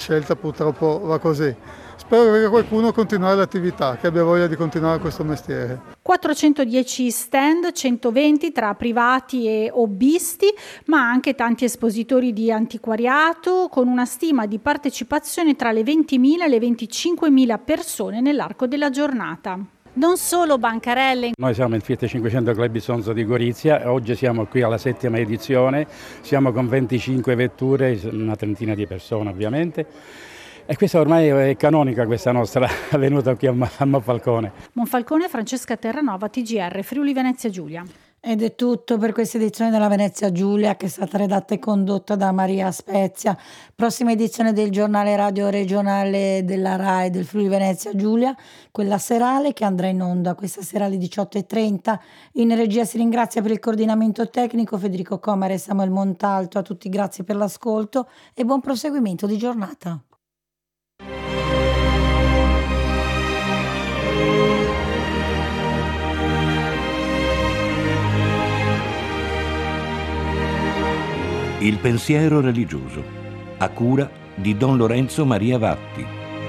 scelta purtroppo va così. Spero che qualcuno continui l'attività, che abbia voglia di continuare questo mestiere. 410 stand, 120 tra privati e hobbisti, ma anche tanti espositori di antiquariato, con una stima di partecipazione tra le 20.000 e le 25.000 persone nell'arco della giornata. Non solo bancarelle. Noi siamo il Fiat 500 Club Bisonzo di Gorizia, oggi siamo qui alla 7ª edizione, siamo con 25 vetture, una trentina di persone ovviamente. E questa ormai è canonica, questa nostra venuta qui a Monfalcone. Monfalcone, Francesca Terranova, TGR, Friuli Venezia Giulia. Ed è tutto per questa edizione della Venezia Giulia, che è stata redatta e condotta da Maria Spezia. Prossima edizione del giornale radio regionale della RAI del Friuli Venezia Giulia, quella serale che andrà in onda questa sera alle 18:30. In regia si ringrazia per il coordinamento tecnico Federico Comare e Samuel Montalto. A tutti grazie per l'ascolto e buon proseguimento di giornata. Il pensiero religioso, a cura di Don Lorenzo Maria Vatti.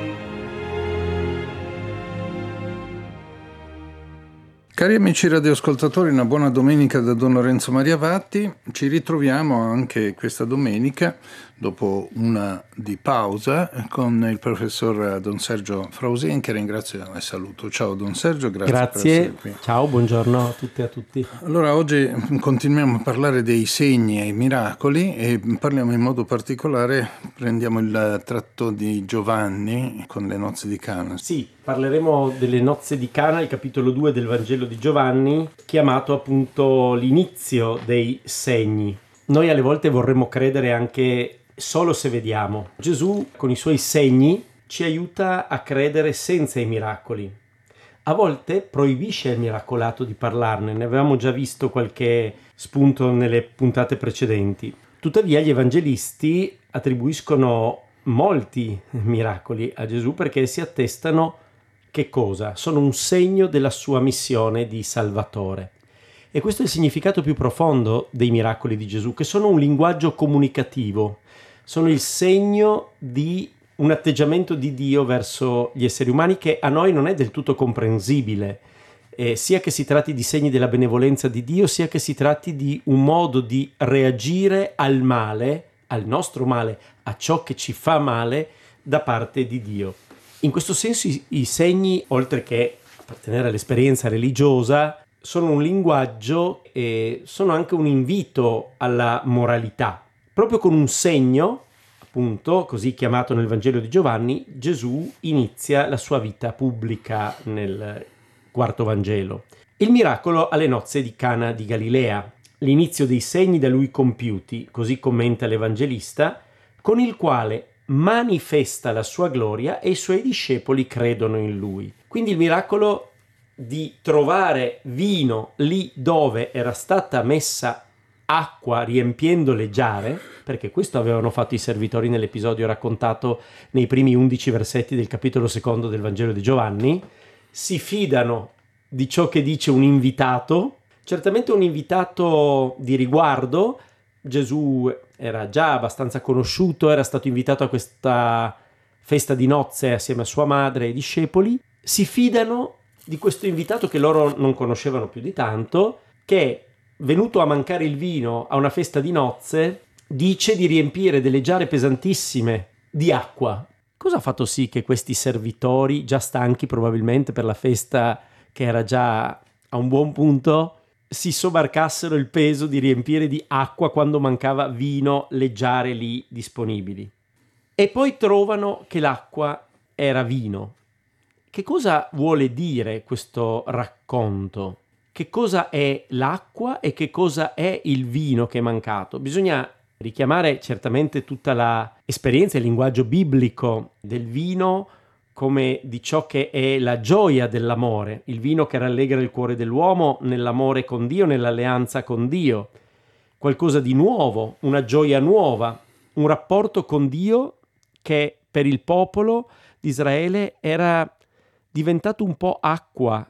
Cari amici radioascoltatori, una buona domenica da Don Lorenzo Maria Vatti. Ci ritroviamo anche questa domenica, dopo una di pausa, con il professor Don Sergio Frausin, che ringrazio e saluto. Ciao Don Sergio, grazie per essere qui. Ciao, buongiorno a tutte e a tutti. Allora, oggi continuiamo a parlare dei segni e i miracoli e parliamo in modo particolare, prendiamo il tratto di Giovanni con le nozze di Cana. Sì, parleremo delle nozze di Cana, il capitolo 2 del Vangelo di Giovanni, chiamato appunto l'inizio dei segni. Noi alle volte vorremmo credere anche solo se vediamo. Gesù con i suoi segni ci aiuta a credere senza i miracoli. A volte proibisce al miracolato di parlarne, ne avevamo già visto qualche spunto nelle puntate precedenti. Tuttavia gli evangelisti attribuiscono molti miracoli a Gesù perché si attestano che cosa? Sono un segno della sua missione di Salvatore. E questo è il significato più profondo dei miracoli di Gesù, che sono un linguaggio comunicativo, sono il segno di un atteggiamento di Dio verso gli esseri umani che a noi non è del tutto comprensibile, sia che si tratti di segni della benevolenza di Dio, sia che si tratti di un modo di reagire al male, al nostro male, a ciò che ci fa male da parte di Dio. In questo senso i segni, oltre che appartenere all'esperienza religiosa, sono un linguaggio e sono anche un invito alla moralità. Proprio con un segno, appunto, così chiamato nel Vangelo di Giovanni, Gesù inizia la sua vita pubblica nel quarto Vangelo. Il miracolo alle nozze di Cana di Galilea, l'inizio dei segni da lui compiuti, così commenta l'Evangelista, con il quale manifesta la sua gloria e i suoi discepoli credono in lui. Quindi il miracolo di trovare vino lì dove era stata messa acqua riempiendo le giare, perché questo avevano fatto i servitori nell'episodio raccontato nei primi 11 versetti del capitolo 2 del Vangelo di Giovanni, si fidano di ciò che dice un invitato, certamente un invitato di riguardo. Gesù era già abbastanza conosciuto, era stato invitato a questa festa di nozze assieme a sua madre e ai discepoli. Si fidano di questo invitato che loro non conoscevano più di tanto, che venuto a mancare il vino a una festa di nozze dice di riempire delle giare pesantissime di acqua. Cosa ha fatto sì che questi servitori, già stanchi probabilmente per la festa che era già a un buon punto, si sobbarcassero il peso di riempire di acqua quando mancava vino le giare lì disponibili? E poi trovano che l'acqua era vino. Che cosa vuole dire questo racconto? Che cosa è l'acqua e che cosa è il vino che è mancato? Bisogna richiamare certamente tutta la esperienza e il linguaggio biblico del vino come di ciò che è la gioia dell'amore, il vino che rallegra il cuore dell'uomo nell'amore con Dio, nell'alleanza con Dio, qualcosa di nuovo, una gioia nuova, un rapporto con Dio che per il popolo di Israele era diventato un po' acqua,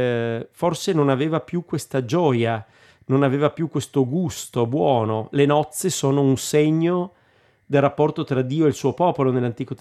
forse non aveva più questa gioia, non aveva più questo gusto buono. Le nozze sono un segno del rapporto tra Dio e il suo popolo nell'Antico